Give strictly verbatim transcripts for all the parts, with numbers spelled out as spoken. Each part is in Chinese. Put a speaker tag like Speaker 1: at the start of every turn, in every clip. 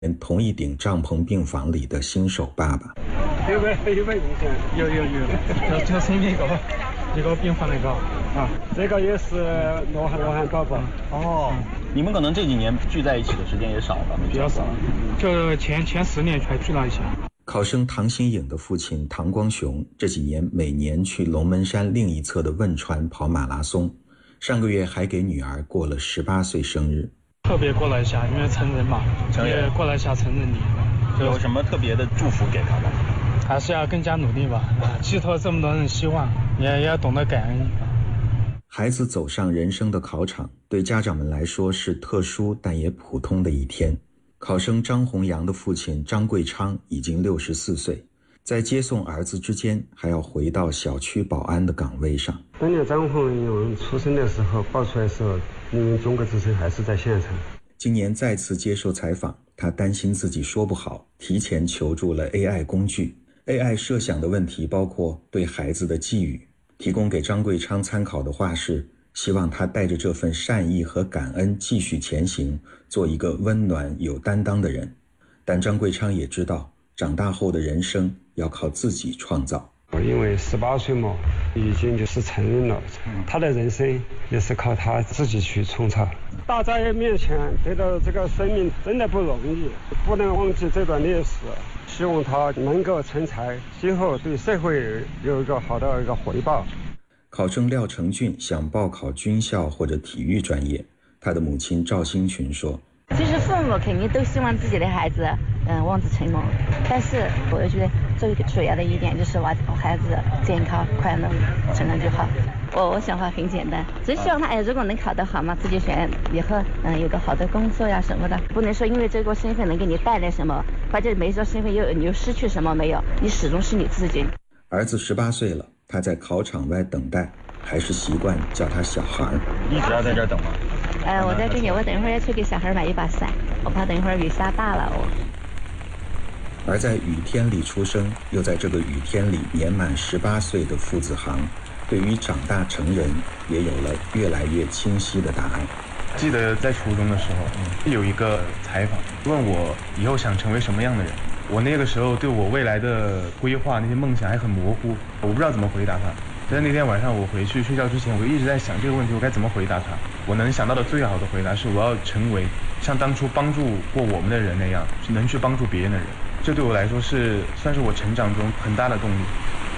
Speaker 1: 同一顶帐篷病房里的新手爸爸。
Speaker 2: 有没有有没有印象？有有有，就就是那个一个病房那个啊，这个也是罗汉罗汉宝宝。
Speaker 3: 哦，你们可能这几年聚在一起的时间也少了，
Speaker 2: 比较少，就前前十年才聚了一下。
Speaker 1: 考生唐新颖的父亲唐光雄这几年每年去龙门山另一侧的汶川跑马拉松，上个月还给女儿过了十八岁生日。
Speaker 2: 特别过来一下，因为成人嘛，成人也过来一下成人礼。
Speaker 3: 有什么特别的祝福给他们？
Speaker 2: 还是要更加努力吧，啊，寄托这么多人希望，也也要懂得感恩。
Speaker 1: 孩子走上人生的考场，对家长们来说是特殊但也普通的一天。考生张洪阳的父亲张贵昌已经六十四岁，在接送儿子之间，还要回到小区保安的岗位上。
Speaker 4: 当年张洪阳出生的时候，报出来的时候，因为中国之声还是在现场。
Speaker 1: 今年再次接受采访，他担心自己说不好，提前求助了 A I 工具。A I 设想的问题包括对孩子的寄语，提供给张贵昌参考的话是，希望他带着这份善意和感恩继续前行，做一个温暖有担当的人。但张贵昌也知道，长大后的人生要靠自己创造。
Speaker 4: 因为十八岁嘛，已经就是成人了，他的人生也是靠他自己去创造。大家面前得到这个生命真的不容易，不能忘记这段历史。希望他能够成才，今后对社会有一个好的一个回报。
Speaker 1: 考生廖成俊想报考军校或者体育专业，他的母亲赵新群说：
Speaker 5: 其实父母肯定都希望自己的孩子嗯望子成龙，但是我觉得最主要的一点就是把孩子健康快乐成了就好。我我想法很简单，只希望他哎如果能考得好嘛，自己选以后嗯有个好的工作呀什么的，不能说因为这个身份能给你带来什么，或者没这身份又你又失去什么没有，你始终是你自己。
Speaker 1: 儿子十八岁了，他在考场外等待，还是习惯叫他小孩。
Speaker 3: 一直要在这儿等吗？
Speaker 5: 呃，我在这里，我等一会儿要去给小孩买一把伞，我怕等一会儿雨下大了我。
Speaker 1: 而在雨天里出生，又在这个雨天里年满十八岁的傅子航，对于长大成人也有了越来越清晰的答案。
Speaker 6: 记得在初中的时候，嗯、有一个采访问我以后想成为什么样的人，我那个时候对我未来的规划那些梦想还很模糊，我不知道怎么回答他。在那天晚上我回去睡觉之前，我一直在想这个问题我该怎么回答他。我能想到的最好的回答是，我要成为像当初帮助过我们的人那样，是能去帮助别人的人。这对我来说是算是我成长中很大的动力。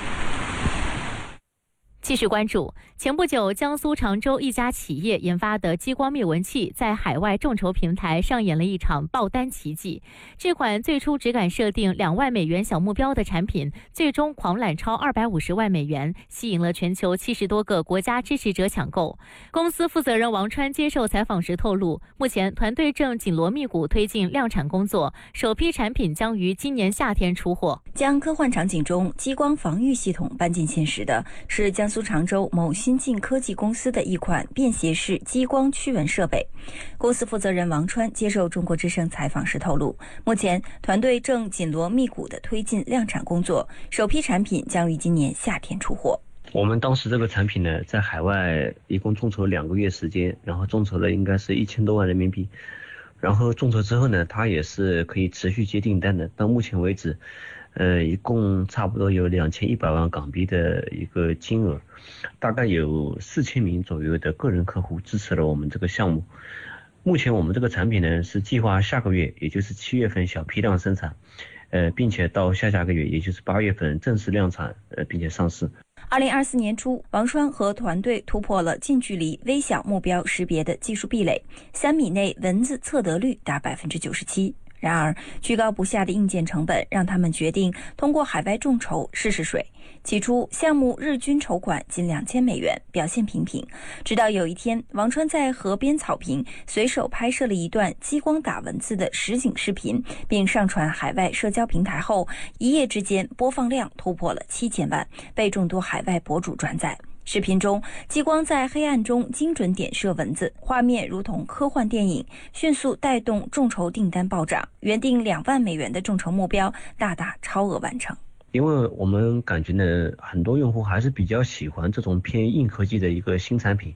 Speaker 7: 继续关注，前不久江苏常州一家企业研发的激光灭蚊器在海外众筹平台上演了一场爆单奇迹。这款最初只敢设定两万美元小目标的产品，最终狂揽超二百五十万美元，吸引了全球七十多个国家支持者抢购。公司负责人王川接受采访时透露，目前团队正紧锣密鼓推进量产工作，首批产品将于今年夏天出货。
Speaker 8: 将科幻场景中激光防御系统搬进现实的是江苏常州某新晋科技公司的一款便携式激光驱蚊设备。公司负责人王川接受中国之声采访时透露，目前团队正紧锣密鼓地推进量产工作，首批产品将于今年夏天出货。
Speaker 9: 我们当时这个产品呢，在海外一共众筹两个月时间，然后众筹了应该是一千多万人民币。然后众筹之后呢，它也是可以持续接订单的。到目前为止，呃，一共差不多有两千一百万港币的一个金额，大概有四千名左右的个人客户支持了我们这个项目。目前我们这个产品呢，是计划下个月，也就是七月份小批量生产，呃，并且到下下个月，也就是八月份正式量产，呃，并且上市。
Speaker 8: 二零二四年初，王川和团队突破了近距离微小目标识别的技术壁垒，三米内蚊子测得率达百分之九十七。然而，居高不下的硬件成本让他们决定通过海外众筹试试水。起初，项目日均筹款仅两千美元，表现平平。直到有一天，王川在河边草坪随手拍摄了一段激光打蚊子的实景视频，并上传海外社交平台后，一夜之间播放量突破了七千万，被众多海外博主转载。视频中，激光在黑暗中精准点射蚊子，画面如同科幻电影，迅速带动众筹订单暴涨，原定两万美元的众筹目标大大超额完成。
Speaker 9: 因为我们感觉呢，很多用户还是比较喜欢这种偏硬科技的一个新产品，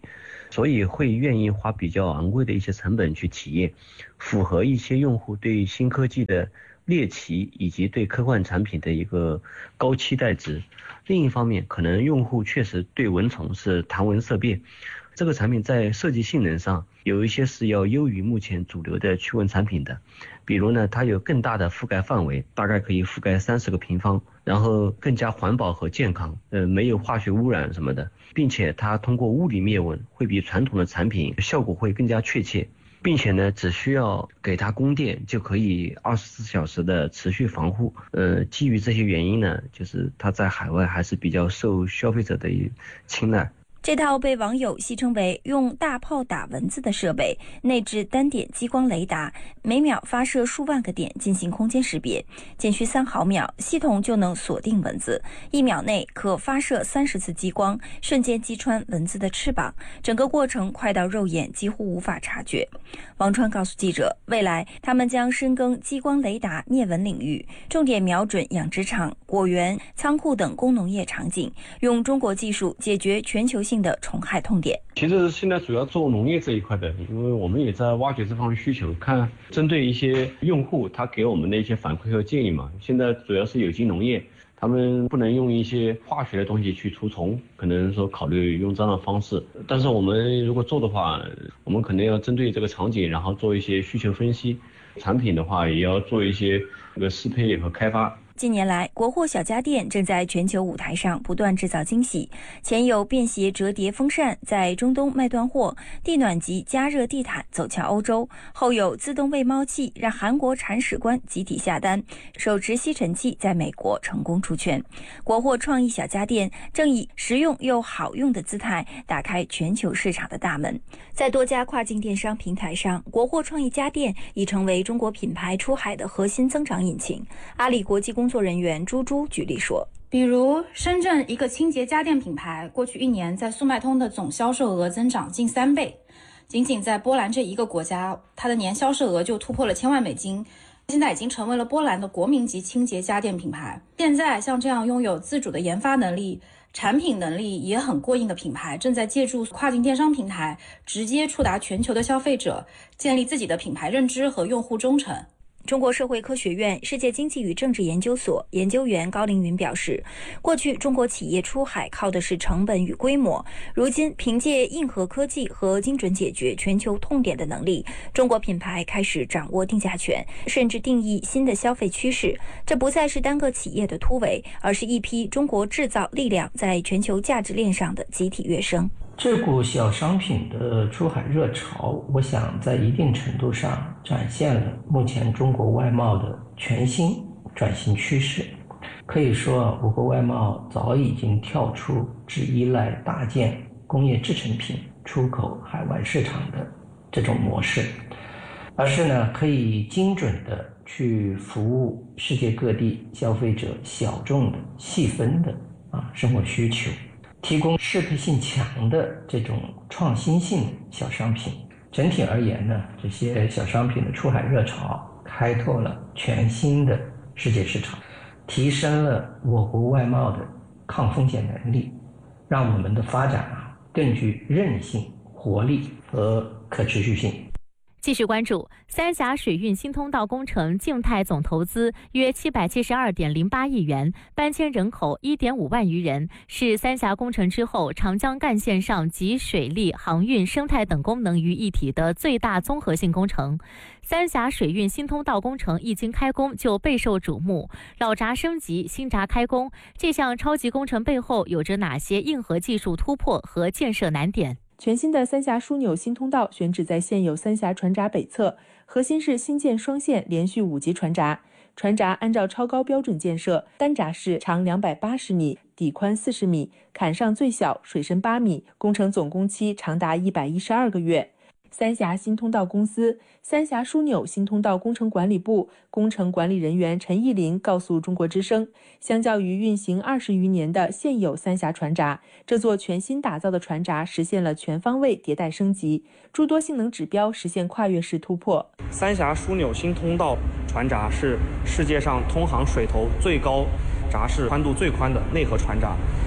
Speaker 9: 所以会愿意花比较昂贵的一些成本去体验，符合一些用户对新科技的猎奇以及对科幻产品的一个高期待值。另一方面，可能用户确实对蚊虫是谈闻色变，这个产品在设计性能上有一些是要优于目前主流的驱蚊产品的，比如呢，它有更大的覆盖范围，大概可以覆盖三十个平方，然后更加环保和健康，呃，没有化学污染什么的，并且它通过物理灭蚊会比传统的产品效果会更加确切，并且呢，只需要给它供电就可以二十四小时的持续防护。呃，基于这些原因呢，就是它在海外还是比较受消费者的青睐。
Speaker 8: 这套被网友戏称为用大炮打蚊子的设备，内置单点激光雷达，每秒发射数万个点进行空间识别，仅需三毫秒，系统就能锁定蚊子，一秒内可发射三十次激光，瞬间击穿蚊子的翅膀，整个过程快到肉眼几乎无法察觉。王川告诉记者，未来他们将深耕激光雷达灭蚊领域，重点瞄准养殖场、果园、仓库等工农业场景，用中国技术解决全球性的虫害痛点。
Speaker 9: 其实现在主要做农业这一块的，因为我们也在挖掘这方面需求，看针对一些用户他给我们的一些反馈和建议嘛。现在主要是有机农业，他们不能用一些化学的东西去除虫，可能说考虑用这样的方式。但是我们如果做的话，我们可能要针对这个场景，然后做一些需求分析，产品的话也要做一些这个适配和开发。
Speaker 8: 近年来，国货小家电正在全球舞台上不断制造惊喜。前有便携折叠风扇在中东卖断货，地暖级加热地毯走俏欧洲；后有自动喂猫器让韩国铲屎官集体下单，手持吸尘器在美国成功出圈。国货创意小家电正以实用又好用的姿态打开全球市场的大门。在多家跨境电商平台上，国货创意家电已成为中国品牌出海的核心增长引擎。阿里国际工作人员朱朱举例说，
Speaker 10: 比如深圳一个清洁家电品牌，过去一年在速卖通的总销售额增长近三倍，仅仅在波兰这一个国家，它的年销售额就突破了千万美金，现在已经成为了波兰的国民级清洁家电品牌。现在像这样拥有自主的研发能力、产品能力也很过硬的品牌，正在借助跨境电商平台直接触达全球的消费者，建立自己的品牌认知和用户忠诚。
Speaker 8: 中国社会科学院世界经济与政治研究所研究员高凌云表示，过去中国企业出海靠的是成本与规模，如今凭借硬核科技和精准解决全球痛点的能力，中国品牌开始掌握定价权，甚至定义新的消费趋势。这不再是单个企业的突围，而是一批中国制造力量在全球价值链上的集体跃升。
Speaker 11: 这股小商品的出海热潮，我想在一定程度上展现了目前中国外贸的全新转型趋势。可以说，我国外贸早已经跳出只依赖大件工业制成品出口海外市场的这种模式，而是呢可以精准的去服务世界各地消费者小众的细分的啊生活需求，提供适配性强的这种创新性小商品。整体而言呢，这些小商品的出海热潮开拓了全新的世界市场，提升了我国外贸的抗风险能力，让我们的发展啊更具韧性、活力和可持续性。
Speaker 7: 继续关注三峡水运新通道工程静态总投资约七百七十二点零八亿元，搬迁人口一点五万余人，是三峡工程之后长江干线上集水利、航运、生态等功能于一体的最大综合性工程。三峡水运新通道工程一经开工就备受瞩目，老闸升级，新闸开工，这项超级工程背后有着哪些硬核技术突破和建设难点？
Speaker 12: 全新的三峡枢纽新通道选址在现有三峡船闸北侧，核心是新建双线连续五级船闸。船闸按照超高标准建设，单闸式长两百八十米，底宽四十米，坎上最小，水深八米，工程总工期长达一百一十二个月。三峡新通道公司、三峡枢纽新通道工程管理部工程管理人员陈义林告诉中国之声，相较于运行二十余年的现有三峡船闸，这座全新打造的船闸实现了全方位迭代升级，诸多性能指标实现跨越式突破。
Speaker 13: 三峡枢纽新通道船闸是世界上通航水头最高、闸式宽度最宽的内河船闸，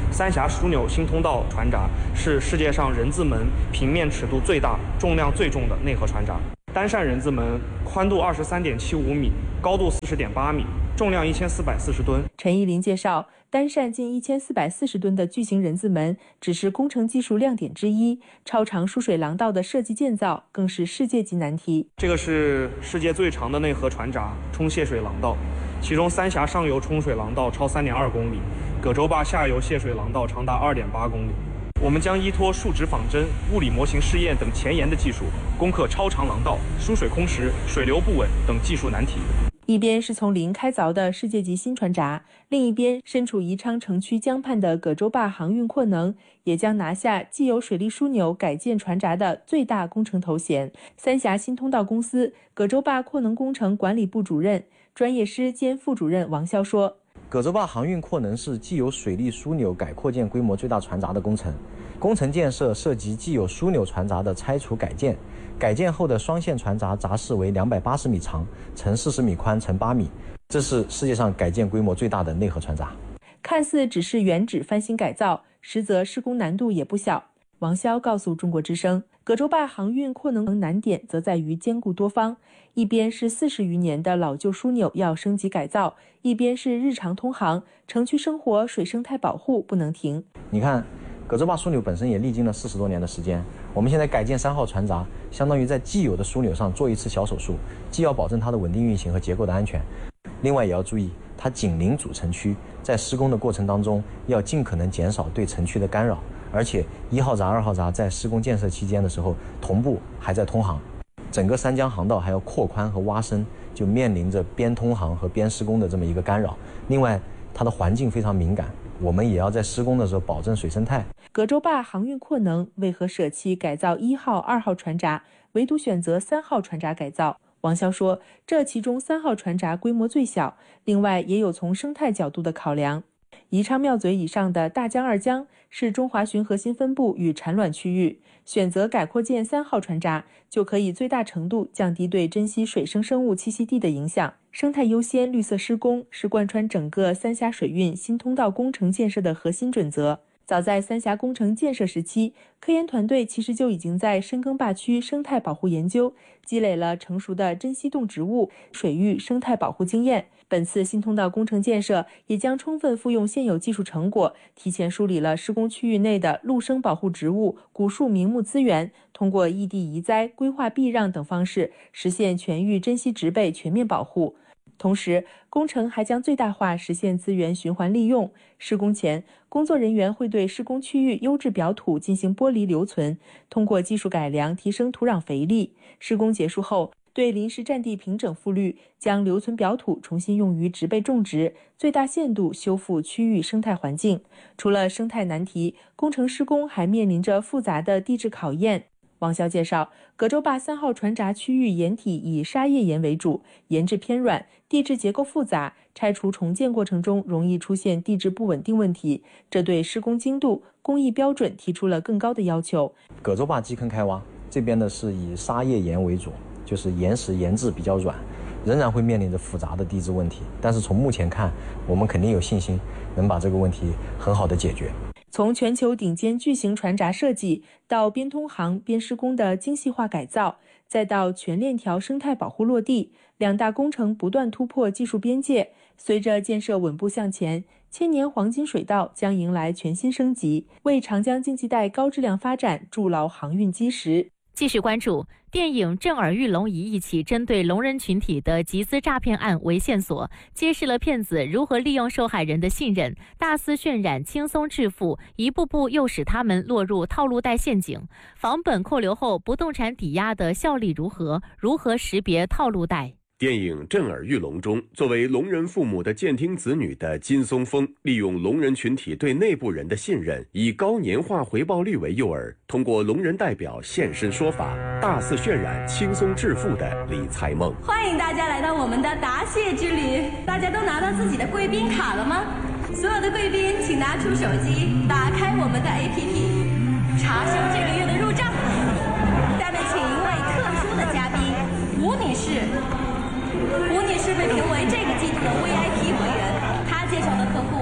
Speaker 13: 三峡枢纽新通道船闸是世界上人字门平面尺度最大、重量最重的内河船闸。单扇人字门宽度二十三点七五米，高度四十点八米，重量一千四百四十吨。
Speaker 12: 陈义林介绍，单扇近一千四百四十吨的巨型人字门只是工程技术亮点之一，超长输水廊道的设计建造更是世界级难题。
Speaker 13: 这个是世界最长的内河船闸冲泄水廊道，其中三峡上游冲水廊道超三点二公里，葛洲坝下游泄水廊道长达二点八公里。我们将依托数值仿真、物理模型试验等前沿的技术，攻克超长廊道、输水空时、水流不稳等技术难题。
Speaker 12: 一边是从零开凿的世界级新船闸，另一边身处宜昌城区江畔的葛洲坝航运扩能也将拿下既有水利枢纽改建船闸的最大工程头衔。三峡新通道公司葛洲坝扩能工程管理部主任、专业师兼副主任王潇说，
Speaker 14: 葛洲坝航运扩能是既有水利枢纽改扩建规模最大船闸的工程，工程建设涉及既有枢纽船闸的拆除改建，改建后的双线船闸闸室为两百八十米长，乘四十米宽，乘八米，这是世界上改建规模最大的内河船闸。
Speaker 12: 看似只是原址翻新改造，实则施工难度也不小。王潇告诉中国之声，葛洲坝航运扩能难点则在于兼顾多方，一边是四十余年的老旧枢纽要升级改造，一边是日常通航，城区生活水生态保护不能停。
Speaker 14: 你看葛洲坝枢纽本身也历经了四十多年的时间，我们现在改建三号船闸，相当于在既有的枢纽上做一次小手术，既要保证它的稳定运行和结构的安全，另外也要注意它紧邻主城区，在施工的过程当中要尽可能减少对城区的干扰，而且一号闸、二号闸在施工建设期间的时候同步还在通航，整个三江航道还要扩宽和挖深，就面临着边通航和边施工的这么一个干扰。另外它的环境非常敏感，我们也要在施工的时候保证水生态。
Speaker 12: 葛洲坝航运扩能为何舍弃改造一号、二号船闸，唯独选择三号船闸改造？王潇说，这其中三号船闸规模最小，另外也有从生态角度的考量。宜昌庙嘴以上的大江二江是中华鲟核心分布与产卵区域，选择改扩建三号船闸，就可以最大程度降低对珍稀水生生物栖息地的影响。生态优先、绿色施工是贯穿整个三峡水运新通道工程建设的核心准则。早在三峡工程建设时期，科研团队其实就已经在深耕坝区生态保护研究积累了成熟的珍稀动植物、水域生态保护经验。本次新通道工程建设也将充分复用现有技术成果，提前梳理了施工区域内的陆生保护植物、古树名木资源，通过异地移栽、规划避让等方式，实现全域珍稀植被全面保护。同时，工程还将最大化实现资源循环利用。施工前，工作人员会对施工区域优质表土进行剥离留存，通过技术改良提升土壤肥力。施工结束后，对临时占地平整复绿，将留存表土重新用于植被种植，最大限度修复区域生态环境。除了生态难题，工程施工还面临着复杂的地质考验。王潇介绍，葛洲坝三号船闸区域岩体以砂叶岩为主，岩质偏软，地质结构复杂，拆除重建过程中容易出现地质不稳定问题，这对施工精度、工艺标准提出了更高的要求。
Speaker 14: 葛洲坝基坑开挖这边呢是以砂叶岩为主，就是岩石岩质比较软，仍然会面临着复杂的地质问题，但是从目前看，我们肯定有信心能把这个问题很好的解决。
Speaker 12: 从全球顶尖巨型船闸设计到边通航边施工的精细化改造，再到全链条生态保护落地，两大工程不断突破技术边界。随着建设稳步向前，千年黄金水道将迎来全新升级，为长江经济带高质量发展筑牢航运基石。
Speaker 7: 继续关注电影《震耳欲聋》以一起针对聋人群体的集资诈骗案为线索，揭示了骗子如何利用受害人的信任，大肆渲染轻松致富，一步步诱使他们落入套路贷陷阱。房本扣留后不动产抵押的效力如何？如何识别套路贷？
Speaker 15: 电影《震耳欲聋》中，作为聋人父母的健听子女的金松峰，利用聋人群体对内部人的信任，以高年化回报率为诱饵，通过聋人代表现身说法，大肆渲染轻松致富的理财梦。
Speaker 16: 欢迎大家来到我们的答谢之旅，大家都拿到自己的贵宾卡了吗？所有的贵宾请拿出手机，打开我们的 A P P， 查询这个月的入账。下面请一位特殊的嘉宾，吴女士。吴女士被评为这个季度的 V I P 会员，她介绍的客户年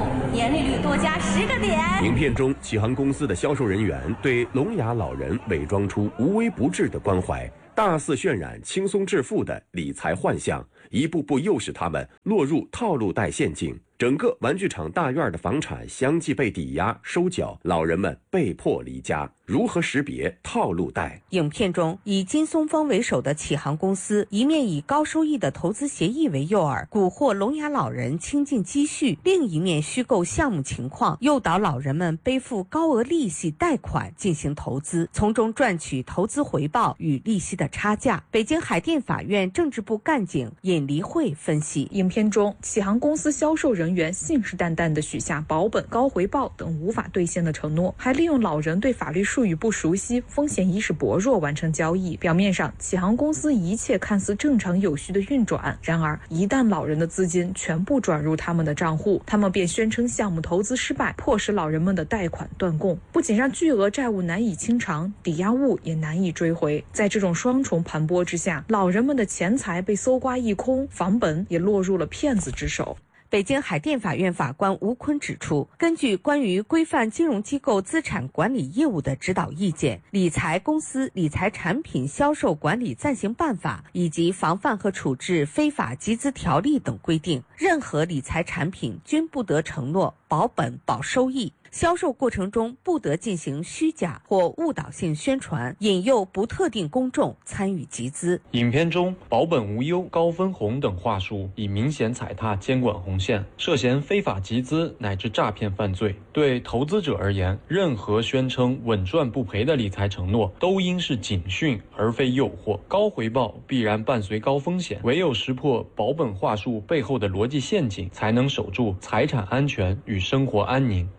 Speaker 16: 年利率多加十个点。
Speaker 15: 影片中，启航公司的销售人员对聋哑老人伪装出无微不至的关怀，大肆渲染轻松致富的理财幻象，一步步诱使他们落入套路贷陷阱。整个玩具厂大院的房产相继被抵押收缴，老人们被迫离家。如何识别套路贷？
Speaker 17: 影片中，以金松丰为首的启航公司，一面以高收益的投资协议为诱饵，蛊惑聋哑老人倾尽积蓄；另一面虚构项目情况，诱导老人们背负高额利息贷款进行投资，从中赚取投资回报与利息的差价。北京海淀法院政治部干警尹黎慧分析，
Speaker 18: 影片中，启航公司销售人员信誓旦旦地许下保本、高回报等无法兑现的承诺，还利用老人对法律术语不熟悉、风险意识薄弱完成交易。表面上，启航公司一切看似正常有序的运转，然而一旦老人的资金全部转入他们的账户，他们便宣称项目投资失败，迫使老人们的贷款断供，不仅让巨额债务难以清偿，抵押物也难以追回。在这种双重盘剥之下，老人们的钱财被搜刮一空，房本也落入了骗子之手。
Speaker 17: 北京海淀法院法官吴坤指出，根据关于规范金融机构资产管理业务的指导意见、理财公司理财产品销售管理暂行办法以及防范和处置非法集资条例等规定，任何理财产品均不得承诺保本保收益，销售过程中不得进行虚假或误导性宣传，引诱不特定公众参与集资。
Speaker 19: 影片中保本无忧、高分红等话术已明显踩踏监管红线，涉嫌非法集资乃至诈骗犯罪。对投资者而言，任何宣称稳赚不赔的理财承诺都应是警讯而非诱惑。高回报必然伴随高风险，唯有识破保本话术背后的逻辑陷阱，才能守住财产安全与生活安宁。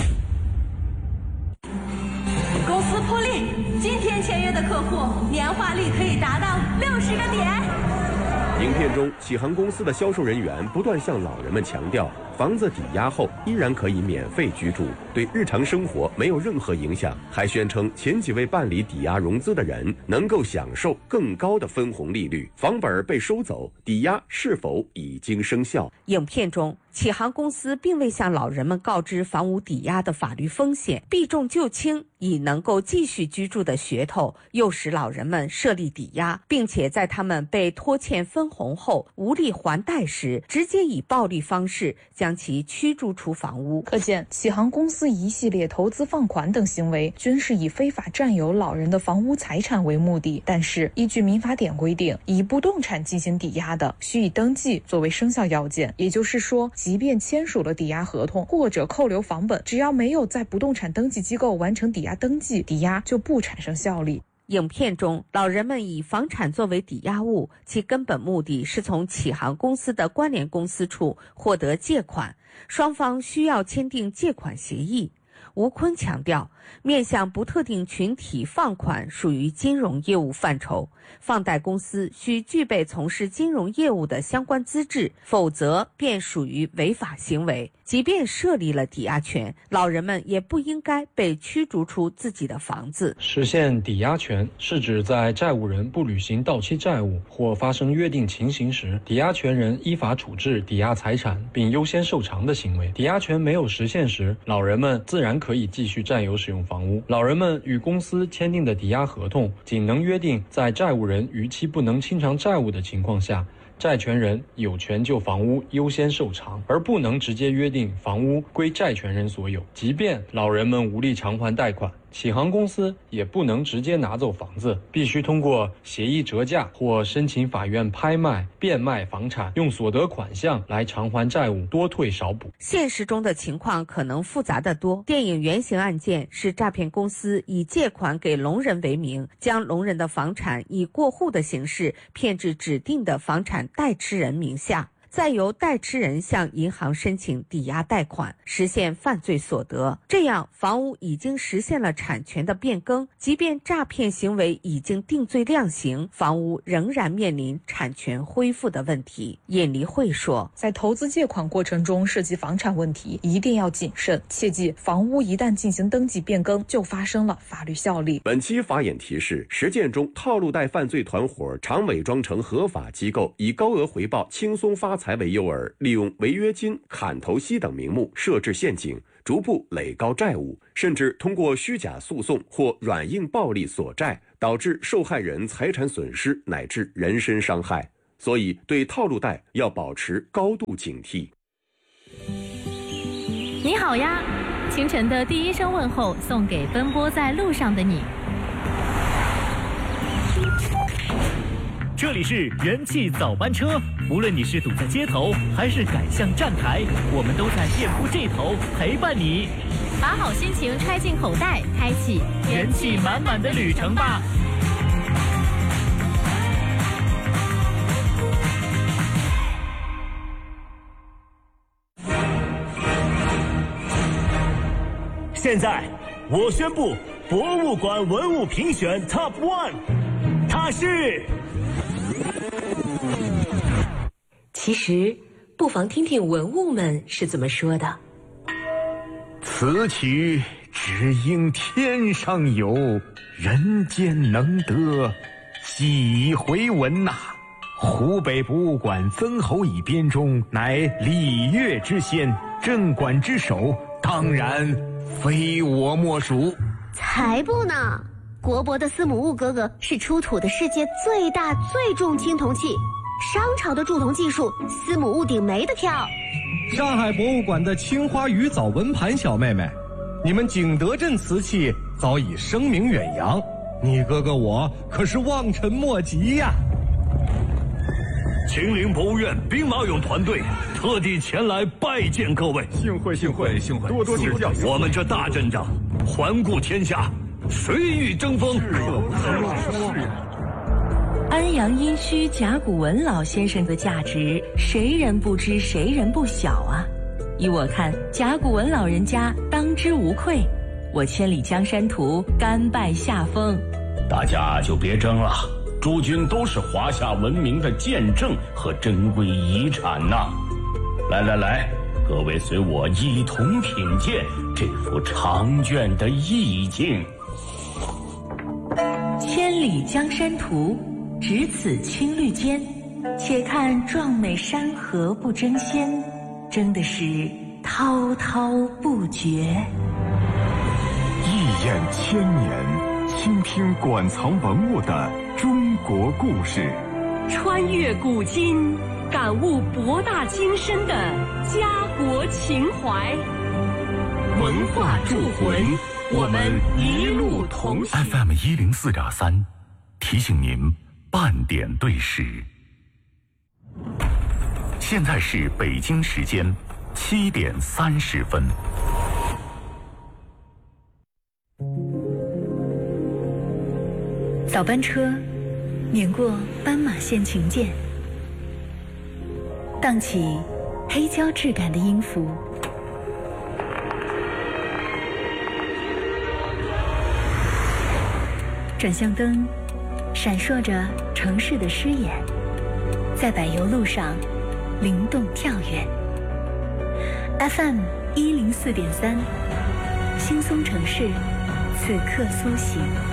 Speaker 16: 公司破例，今天签约的客户年化率可以达到六十个点。
Speaker 15: 影片中，启航公司的销售人员不断向老人们强调，房子抵押后依然可以免费居住，对日常生活没有任何影响，还宣称前几位办理抵押融资的人能够享受更高的分红利率。房本被收走，抵押是否已经生效？
Speaker 17: 影片中，启航公司并未向老人们告知房屋抵押的法律风险，避重就轻，以能够继续居住的噱头诱使老人们设立抵押，并且在他们被拖欠分红后无力还贷时，直接以暴力方式将其驱逐出房屋。
Speaker 18: 可见，启航公司一系列投资放款等行为均是以非法占有老人的房屋财产为目的。但是，依据民法典规定，以不动产进行抵押的，需以登记作为生效要件。也就是说，即便签署了抵押合同或者扣留房本，只要没有在不动产登记机构完成抵押登记，抵押就不产生效力。
Speaker 17: 影片中，老人们以房产作为抵押物，其根本目的是从启航公司的关联公司处获得借款，双方需要签订借款协议。吴坤强调，面向不特定群体放款属于金融业务范畴，放贷公司需具备从事金融业务的相关资质，否则便属于违法行为。即便设立了抵押权，老人们也不应该被驱逐出自己的房子。
Speaker 19: 实现抵押权是指在债务人不履行到期债务或发生约定情形时，抵押权人依法处置抵押财产并优先受偿的行为。抵押权没有实现时，老人们自然可以继续占有使用房屋。老人们与公司签订的抵押合同仅能约定在债务人逾期不能清偿债务的情况下，债权人有权就房屋优先受偿，而不能直接约定房屋归债权人所有。即便老人们无力偿还贷款，启航公司也不能直接拿走房子，必须通过协议折价或申请法院拍卖、变卖房产，用所得款项来偿还债务，多退少补。
Speaker 17: 现实中的情况可能复杂得多。电影原型案件是诈骗公司以借款给聋人为名，将聋人的房产以过户的形式骗至指定的房产代持人名下，再由代持人向银行申请抵押贷款，实现犯罪所得。这样，房屋已经实现了产权的变更，即便诈骗行为已经定罪量刑，房屋仍然面临产权恢复的问题。尹黎慧说，
Speaker 18: 在投资借款过程中涉及房产问题，一定要谨慎，切记房屋一旦进行登记变更，就发生了法律效力。
Speaker 15: 本期法眼提示：实践中套路贷犯罪团伙常伪装成合法机构，以高额回报轻松发财财为诱饵，利用违约金、砍头息等名目设置陷阱，逐步垒高债务，甚至通过虚假诉讼或软硬暴力索债，导致受害人财产损失乃至人身伤害。所以，对套路贷要保持高度警惕。
Speaker 7: 你好呀，清晨的第一声问候送给奔波在路上的你。
Speaker 20: 这里是元气早班车，无论你是堵在街头还是赶向站台，我们都在店铺这头陪伴你。
Speaker 7: 把好心情揣进口袋，开启
Speaker 20: 元气满满的旅程吧。现在我宣布，博物馆文物评选 Top One， 它是。
Speaker 21: 其实，不妨听听文物们是怎么说的。
Speaker 22: 此曲只应天上有，人间能得几回闻呐、啊！湖北博物馆曾侯乙编钟乃礼乐之先，镇馆之首，当然非我莫属。
Speaker 23: 才不呢！国博的司母戊哥哥是出土的世界最大最重青铜器。商朝的铸铜技术，司母戊鼎没得挑。
Speaker 24: 上海博物馆的青花鱼藻纹盘小妹妹，你们景德镇瓷器早已声名远扬，你哥哥我可是望尘莫及呀！
Speaker 20: 秦陵博物院兵马俑团队特地前来拜见各位，
Speaker 24: 幸会幸会幸会，多多指教。
Speaker 20: 我们这大阵仗，环顾天下，谁与争锋？
Speaker 24: 是呀是呀。
Speaker 25: 安阳殷墟甲骨文老先生的价值，谁人不知谁人不晓啊！依我看，甲骨文老人家当之无愧。我千里江山图甘拜下风。
Speaker 26: 大家就别争了，诸君都是华夏文明的见证和珍贵遗产呐！来来来，各位随我一同品鉴这幅长卷的意境。
Speaker 25: 千里江山图。只此青绿间，且看壮美山河不争先，争的是滔滔不绝。
Speaker 22: 一眼千年，倾听馆藏文物的中国故事，
Speaker 21: 穿越古今，感悟博大精深的家国情怀。文化铸魂，我们一路同行。
Speaker 22: F M 一零四点三，提醒您。半点对时，现在是北京时间七点三十分。
Speaker 27: 早班车碾过斑马线琴键，荡起黑胶质感的音符，转向灯闪烁着城市的诗眼，在柏油路上灵动跳跃。F M 一零四点三，轻松城市，此刻苏醒。